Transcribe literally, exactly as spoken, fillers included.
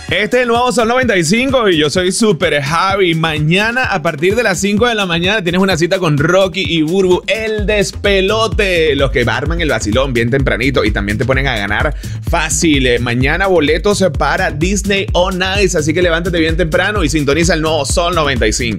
Este es el nuevo Sol noventa y cinco y yo soy Super Javi. Mañana a partir de las cinco de la mañana tienes una cita con Rocky y Burbu, el despelote. Los que arman el vacilón bien tempranito y también te ponen a ganar fácil. Mañana boletos para Disney on Ice, así que levántate bien temprano y sintoniza el nuevo Sol noventa y cinco.